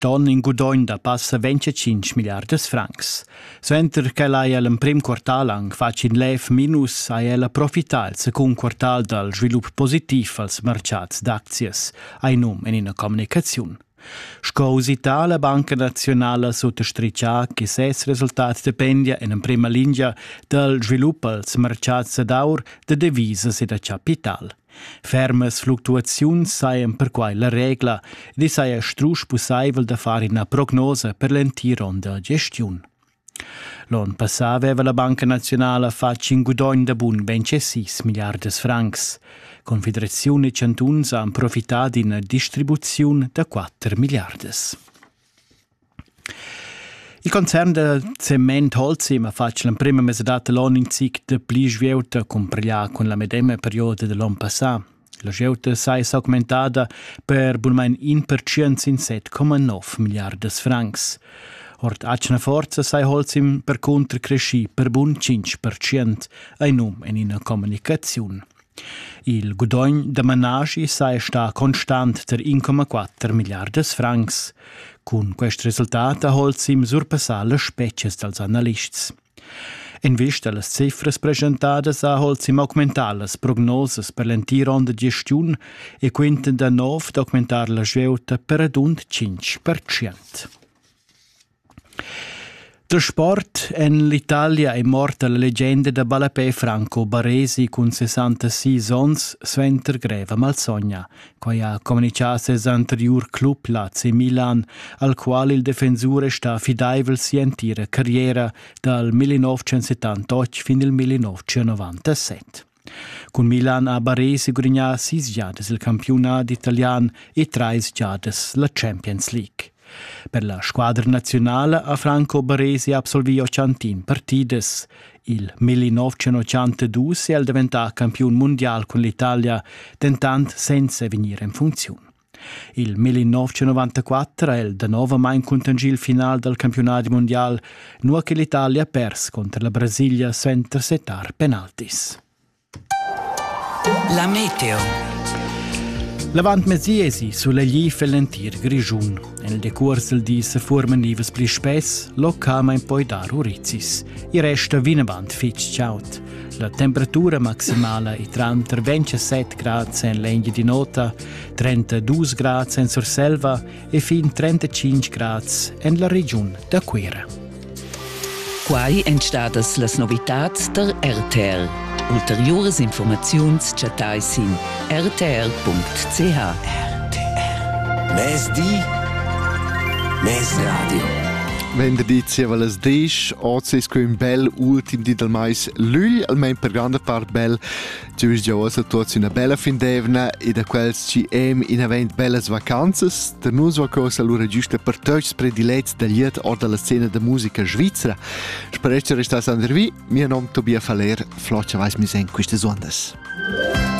Ton in Gudogna passa 25 miliardas francs. Suenter che l'ha il prim quartal ang fac in lev minus ha ella profità il second quartal dal svilup positiv als mercats d'aczies, ai num in una comunicazione. Scausità la Banca Nazionale sottostriccia che ses resultat dependia in prima linea dal svilup als mercats d'aur de devises e da capital. Fermes fluctuazioni saien per quai la regla ed saia strusch possibile da fare una prognose per l'entiron da gestione. L'anno passato aveva la Banca Nazionale fatto in Gudogna da bun 26 miliardas francs. Confederazione e cantuns han profittato di una distribuzione da 4 miliardas. Il concern de Cement Holcim ha fatto la prima mesedata l'anno in cic de pli sveuta comparà con la medesima periodo dell'anno passato. La sveuta è augmentata per bulmain 1% in 7,9 miliardas francs. Ort acna forza sai Holcim per contra cresci per bun 5% ai num in una comunicazione. Il Gudogna da Menagi sai sta constant der 1,4 miliardas francs. Con questo risultato ha Holcim surpassà le specie dals analisti. In vista delle cifre presentate ha Holcim augmentato le prognose per l'intero anno di gestione e quinta da 9 di aumentare la sveuta per rund 5%. Del sport, in l'Italia è morta la leggenda da Balapè Franco Baresi con 66 anni, suenter greva malsogna, che ha comunicato l'anterior club Lazio Milan, al quale il difensore sta fidevole sia intera carriera dal 1978 fino al 1997. Con Milan a Baresi guadagna 6 giades il campionato italiano e 3 giades la Champions League. Per la squadra nazionale a Franco Baresi absolvì 80 partides. Il 1982 è diventato campione mondiale con l'Italia, tentando senza venire in funzione. Il 1994 è il da nuovo mai contangil finale del campionato mondiale, nu che l'Italia ha perso contro la Brasilia senza setar penaltis. La meteo. Lavant mesiesi sulle gli lentir grigiun. Nel decurs del di se forman nivas pli spess, localma in poi dar urizis. I resta vinabant fitch ciaut. La temperatura maximale è tra 27 gradi in legna di nota, 32 gradi in Surselva e fin 35 gradi in la regione da Quera. Quai entstadas las novitats der RTR. Ulteriores informaziuns chatais in rtr.ch. RTR. Mes di, mes radio. Venerdì sieva las 10, oggi è un bel ultimo di del mais luglio, almeno per grande parte bel. Ci è già ora tutti una bella fin d'evna e da quels ci in avent belle vacanze. Der nus va cosa allora giusta per tutti prediletti del lied o della scena di musica svizzera. Spero che restate a vi. Mio nome è Tobias Faller, floccia vais mi sen queste ondas.